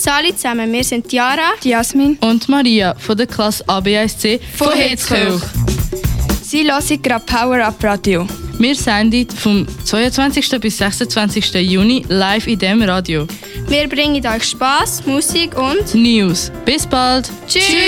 Salut zusammen, wir sind Jara, Jasmin und Maria von der Klasse ABSC von Hetzkirch. Sie hören gerade Power Up Radio. Wir senden vom 22. bis 26. Juni live in diesem Radio. Wir bringen euch Spass, Musik und News. Bis bald. Tschüss!